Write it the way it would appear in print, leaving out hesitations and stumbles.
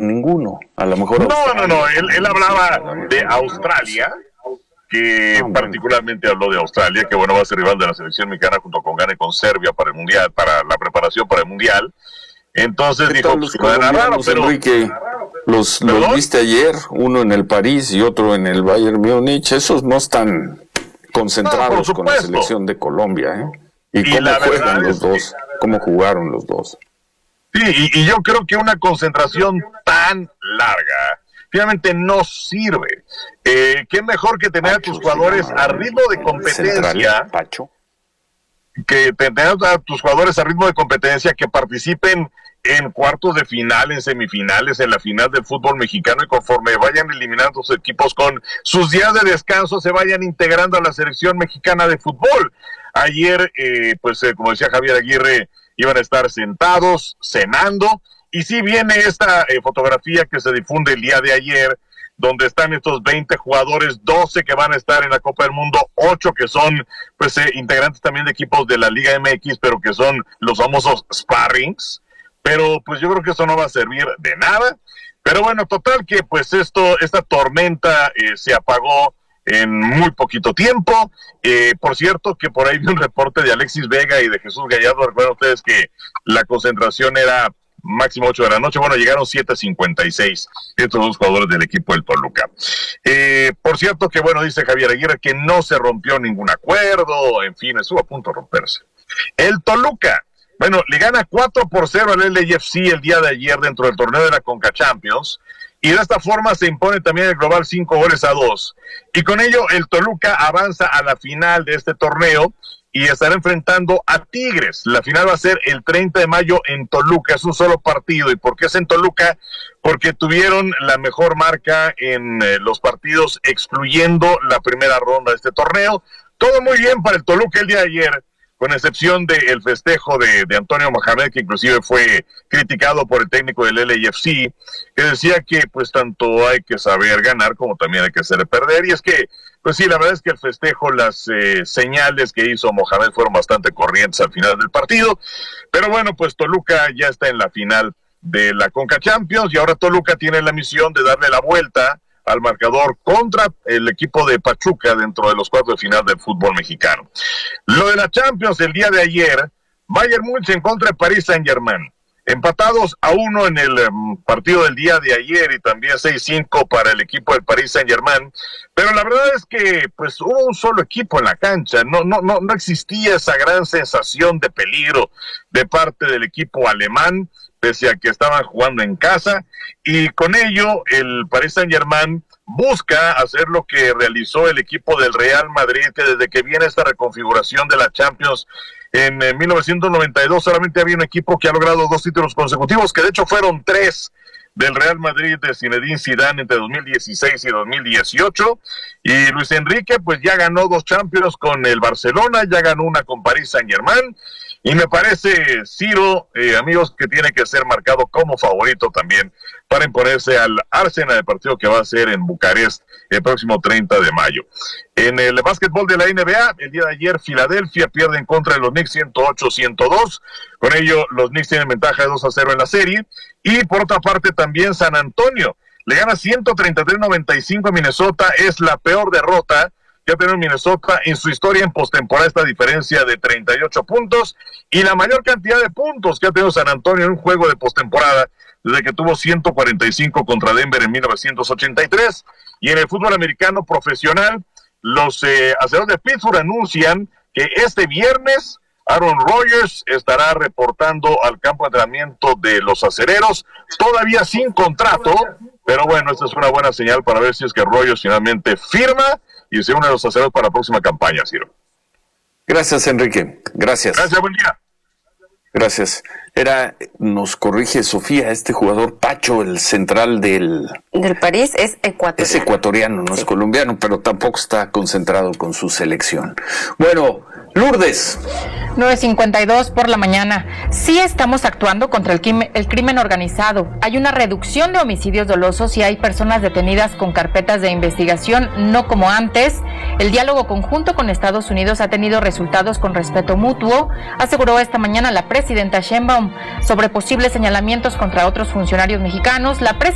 ninguno. A lo mejor No, él hablaba de Australia, que particularmente habló de Australia, que bueno, va a ser rival de la selección mexicana junto con Ghana y con Serbia para el Mundial, para la preparación para el Mundial. Entonces dijo, los pues, era raro, pero... Enrique, los viste ayer, uno en el París y otro en el Bayern Múnich, esos no están concentrados con la selección de Colombia, ¿eh? ¿Y cómo juegan los dos? ¿Cómo jugaron los dos? Sí, y yo creo que una concentración tan larga finalmente no sirve. ¿Qué mejor que tener a tus jugadores a ritmo de competencia? Que tener a tus jugadores a ritmo de competencia que participen en cuartos de final, en semifinales, en la final del fútbol mexicano, y conforme vayan eliminando sus equipos con sus días de descanso, se vayan integrando a la selección mexicana de fútbol. Ayer, como decía Javier Aguirre, iban a estar sentados, cenando, y sí viene esta fotografía que se difunde el día de ayer, donde están estos 20 jugadores, 12 que van a estar en la Copa del Mundo, 8 que son integrantes también de equipos de la Liga MX, pero que son los famosos sparrings. Pero pues yo creo que eso no va a servir de nada. Pero bueno, total que pues esta tormenta se apagó en muy poquito tiempo. Por cierto, que por ahí vi un reporte de Alexis Vega y de Jesús Gallardo. Recuerden ustedes que la concentración era máximo 8 de la noche. Bueno, llegaron 7:56 estos dos jugadores del equipo del Toluca. Por cierto que, bueno, dice Javier Aguirre que no se rompió ningún acuerdo. En fin, estuvo a punto de romperse. El Toluca, bueno, le gana 4-0 al LAFC el día de ayer dentro del torneo de la Conca Champions, y de esta forma se impone también el global 5-2, y con ello el Toluca avanza a la final de este torneo y estará enfrentando a Tigres. La final va a ser el 30 de mayo en Toluca, es un solo partido. ¿Y por qué es en Toluca? Porque tuvieron la mejor marca en los partidos excluyendo la primera ronda de este torneo. Todo muy bien para el Toluca el día de ayer, con excepción del festejo de Antonio Mohamed, que inclusive fue criticado por el técnico del LAFC, que decía que pues tanto hay que saber ganar como también hay que saber perder. Y es que, pues sí, la verdad es que el festejo, las señales que hizo Mohamed fueron bastante corrientes al final del partido. Pero bueno, pues Toluca ya está en la final de la Conca Champions, y ahora Toluca tiene la misión de darle la vuelta al marcador contra el equipo de Pachuca dentro de los cuartos de final del fútbol mexicano. Lo de la Champions el día de ayer, Bayern Múnich en contra de Paris Saint-Germain. Empatados a 1 en el partido del día de ayer, y también 6-5 para el equipo del Paris Saint-Germain. Pero la verdad es que pues hubo un solo equipo en la cancha. No existía esa gran sensación de peligro de parte del equipo alemán, pese a que estaban jugando en casa, y con ello el Paris Saint-Germain busca hacer lo que realizó el equipo del Real Madrid, que desde que viene esta reconfiguración de la Champions en 1992 solamente había un equipo que ha logrado 2 títulos consecutivos, que de hecho fueron 3 del Real Madrid de Zinedine Zidane entre 2016 y 2018, y Luis Enrique pues ya ganó 2 Champions con el Barcelona, ya ganó una con Paris Saint-Germain, y me parece, Ciro, amigos, que tiene que ser marcado como favorito también para imponerse al Arsenal, del partido que va a ser en Bucarest el próximo 30 de mayo. En el básquetbol de la NBA, el día de ayer, Filadelfia pierde en contra de los Knicks 108-102. Con ello, los Knicks tienen ventaja de 2-0 en la serie. Y por otra parte, también San Antonio le gana 133-95 a Minnesota. Es la peor derrota que ha tenido Minnesota en su historia en postemporada, esta diferencia de 38 puntos, y la mayor cantidad de puntos que ha tenido San Antonio en un juego de postemporada desde que tuvo 145 contra Denver en 1983. Y en el fútbol americano profesional, los Acereros de Pittsburgh anuncian que este viernes Aaron Rodgers estará reportando al campo de entrenamiento de los Acereros, todavía sin contrato, pero bueno, esta es una buena señal para ver si es que Rodgers finalmente firma y se une a los Acereros para la próxima campaña, Ciro. Gracias, Enrique. Gracias. Gracias, buen día. Gracias. Nos corrige Sofía, este jugador Pacho, el central del París, es ecuatoriano. Es ecuatoriano, no es colombiano, pero tampoco está concentrado con su selección. Bueno, Lourdes. 9:52 por la mañana. Sí estamos actuando contra el crimen organizado. Hay una reducción de homicidios dolosos y hay personas detenidas con carpetas de investigación, no como antes. El diálogo conjunto con Estados Unidos ha tenido resultados con respeto mutuo, aseguró esta mañana la presidenta Sheinbaum. Sobre posibles señalamientos contra otros funcionarios mexicanos, la